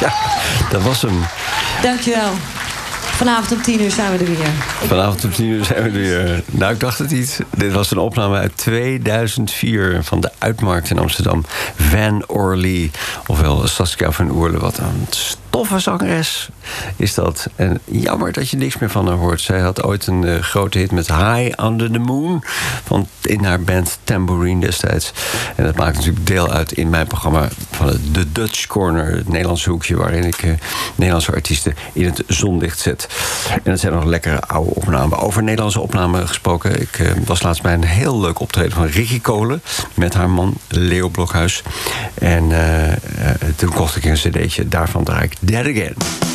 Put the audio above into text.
Ja, dat was hem. Dankjewel. Vanavond om 10 uur zijn we er weer. Vanavond om 10 uur zijn we er weer. Nou, ik dacht het niet. Dit was een opname uit 2004 van de Uitmarkt in Amsterdam. Van Orly, ofwel Saskia van Oerle. Wat een toffe zangeres is dat. En jammer dat je niks meer van haar hoort. Zij had ooit een grote hit met High Under the Moon in haar band Tambourine destijds. En dat maakt natuurlijk deel uit in mijn programma van de Dutch Corner, het Nederlandse hoekje, waarin ik Nederlandse artiesten in het zonlicht zet. En dat zijn nog lekkere oude opnamen. Over Nederlandse opnamen gesproken. Ik was laatst bij een heel leuk optreden van Ricky Kolen met haar man Leo Blokhuis. En toen kocht ik een cd'tje. Daarvan draai ik Dead Again.